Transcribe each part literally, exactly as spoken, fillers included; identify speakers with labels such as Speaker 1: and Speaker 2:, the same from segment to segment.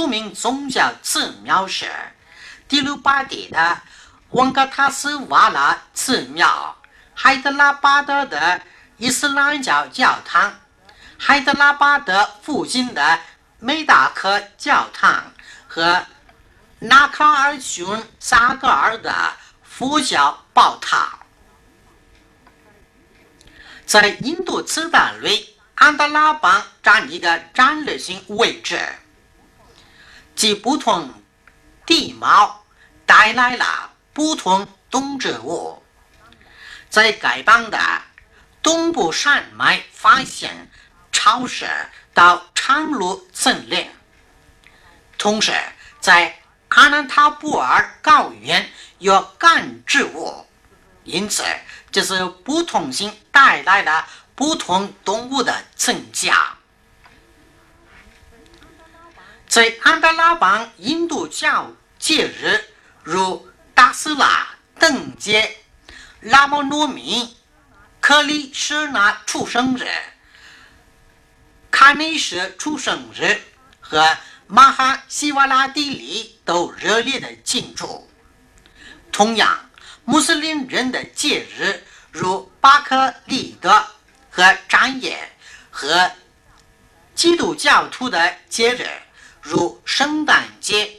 Speaker 1: 名宗教寺庙是第六巴地的温格塔斯瓦拉寺庙、海德拉巴德的伊斯兰教教堂、海德拉巴德附近的梅达克教堂和纳卡尔逊萨格尔的佛教宝塔。在印度次大类，安达拉邦占一个战略性位置，其不同地貌带来了不同动植物。在该邦的东部山脉发现潮湿到长路森林，同时在阿南塔布尔高原有干植物，因此这是不同性带来了不同动物的增加。在安达拉邦印度教节日如达斯拉灯节、拉莫诺米、克里什纳出生日、卡内什出生日和马哈希瓦拉蒂里都热烈的庆祝。同样，穆斯林人的节日如巴克利德和战夜，和基督教徒的节日如圣诞节、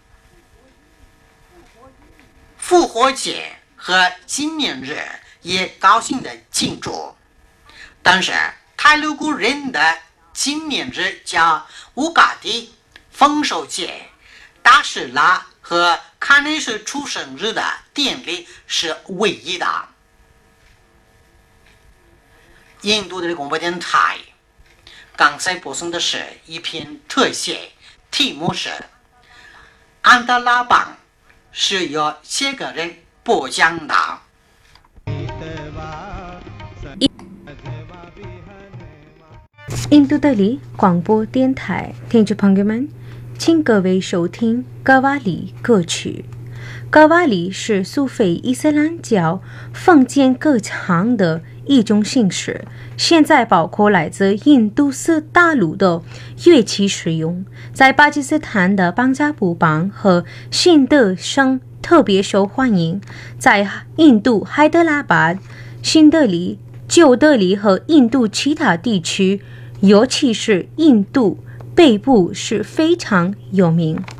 Speaker 1: 复活节和纪念日也高兴的庆祝。但是泰卢古人的纪念日叫乌嘎迪、丰收节、达什拉和卡内什出生日的典礼是唯一的。印度的广播电台刚才播送的是一篇特写，题目是安达拉邦，是由写个人播讲的。
Speaker 2: 印度德里广播电台听众朋友们，请各位收听格瓦里歌曲。格瓦里是苏菲伊斯兰教封建歌唱的一种形式，现在包括来自印度斯大陆的乐器使用，在巴基斯坦的邦加布邦和新德省特别受欢迎，在印度海德拉巴、新德里、旧德里和印度其他地区，尤其是印度北部是非常有名。